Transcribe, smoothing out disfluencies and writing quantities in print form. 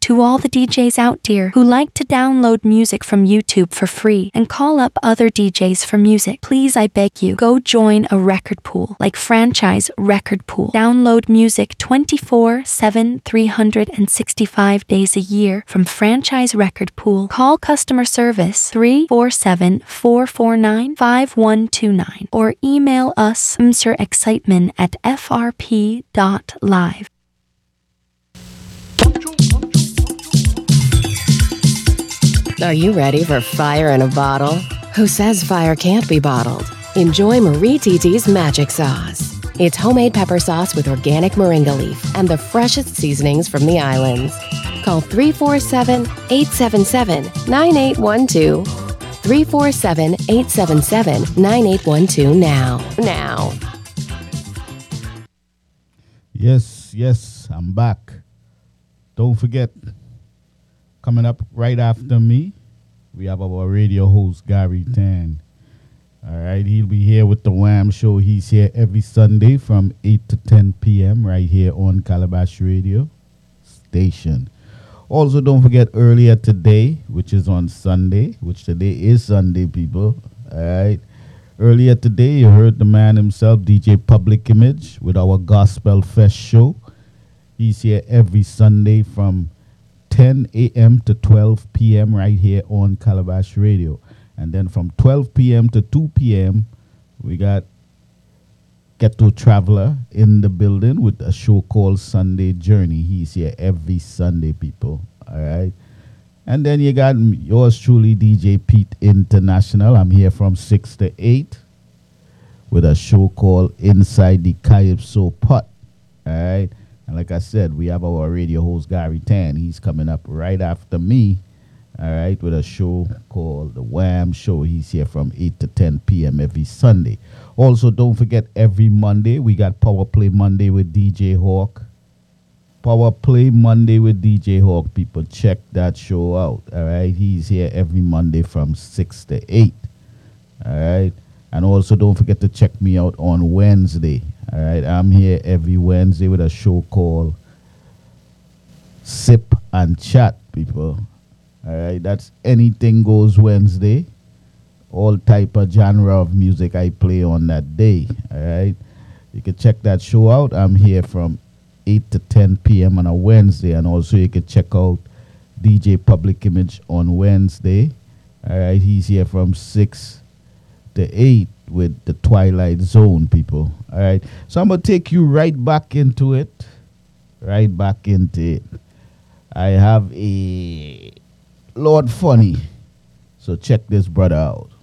To all the DJs out there who like to download music from YouTube for free and call up other DJs for music, please, I beg you, go join a record pool like Franchise Record Pool. Download music 24/7, 365 days a year from Franchise Record Pool. Call customer service 347-449-5129 or email us mrexcitement@frp.live. Are you ready for fire in a bottle? Who says fire can't be bottled? Enjoy Marie Titi's Magic Sauce. It's homemade pepper sauce with organic moringa leaf and the freshest seasonings from the islands. Call 347-877-9812. 347-877-9812 now. Yes, I'm back. Don't forget, coming up right after me, we have our radio host, Gary Tan. All right, he'll be here with the Wham Show. He's here every Sunday from 8 to 10 p.m. right here on Calabash Radio Station. Also, don't forget earlier today, which is on Sunday, which today is Sunday, people. All right. Earlier today, you heard the man himself, DJ Public Image, with our Gospel Fest show. He's here every Sunday from 10 a.m. to 12 p.m. right here on Calabash Radio. And then from 12 p.m. to 2 p.m., we got Ghetto Traveler in the building with a show called Sunday Journey. He's here every Sunday, people. All right. And then you got yours truly, DJ Pete International. I'm here from 6 to 8 with a show called Inside the Calypso Pot. All right. And like I said, we have our radio host, Gary Tan. He's coming up right after me. All right, with a show called The Wham Show. He's here from 8 to 10 p.m. every Sunday. Also, don't forget, every Monday, we got Power Play Monday with DJ Hawk. Power Play Monday with DJ Hawk. People, check that show out. All right, he's here every Monday from 6 to 8. All right, and also don't forget to check me out on Wednesday. All right, I'm here every Wednesday with a show called Sip and Chat, people. All right, that's Anything Goes Wednesday. All type of genre of music I play on that day. All right, you can check that show out. I'm here from 8 to 10 p.m. on a Wednesday, and also you can check out DJ Public Image on Wednesday. All right, he's here from 6 to 8 with the Twilight Zone, people. All right, so I'm gonna take you right back into it. I have a Lord Funny. So check this brother out.